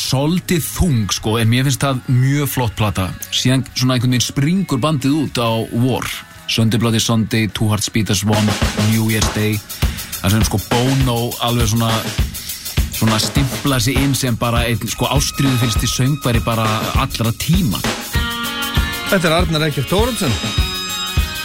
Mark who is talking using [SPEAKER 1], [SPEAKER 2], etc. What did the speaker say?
[SPEAKER 1] soldið þung sko, en mér finnst það mjög flott plata. Síðan svona einhvern veginn springur bandið út á War, Sunday Bloody Sunday, Two Hearts Beat as One, New Year's Day. Það sem sko Bono alveg svona stimpla sig inn sem bara einn sko ástríðufyllsti söngvari bara allra tíma.
[SPEAKER 2] Þetta Arnar Eggert Thoroddsen.